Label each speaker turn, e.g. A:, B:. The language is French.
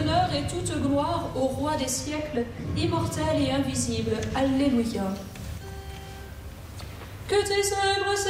A: honneur et toute gloire au roi des siècles, immortel et invisible. Alléluia. Que tes œuvres